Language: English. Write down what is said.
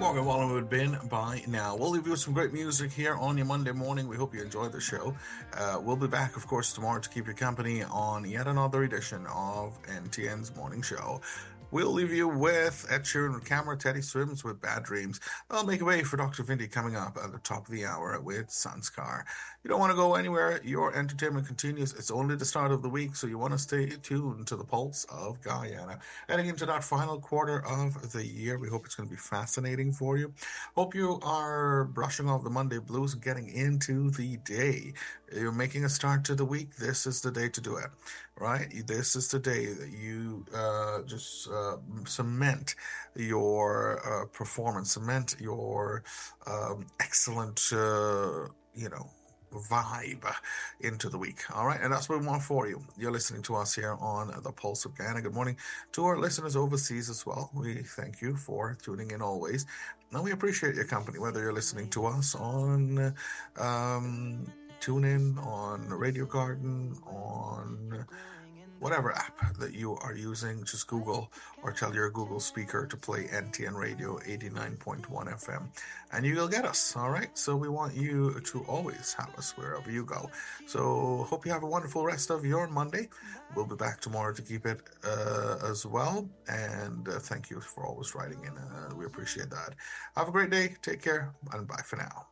Morgan Wallen would have been by now. We'll leave you with some great music here on your Monday morning. We hope you enjoyed the show. We'll be back, of course, tomorrow to keep you company on yet another edition of NTN's Morning Show. We'll leave you with Ed Sheeran with Camera, Teddy Swims with Bad Dreams. I'll make a way for Dr. Vindy coming up at the top of the hour with Sanskar. You don't want to go anywhere. Your entertainment continues. It's only the start of the week, so you want to stay tuned to the pulse of Guyana. Heading into that final quarter of the year, we hope it's going to be fascinating for you. Hope you are brushing off the Monday blues and getting into the day. You're making a start to the week. This is the day to do it, right? This is the day that you just cement your performance, cement your excellent, vibe into the week. All right. And that's what we want for you. You're listening to us here on the Pulse of Guyana. Good morning to our listeners overseas as well. We thank you for tuning in always. And we appreciate your company, whether you're listening to us on TuneIn, on Radio Garden, on whatever app that you are using. Just Google or tell your Google speaker to play NTN Radio 89.1 FM and you'll get us. All right. So we want you to always have us wherever you go. So hope you have a wonderful rest of your Monday. We'll be back tomorrow to keep it as well. And thank you for always writing in. We appreciate that. Have a great day. Take care and bye for now.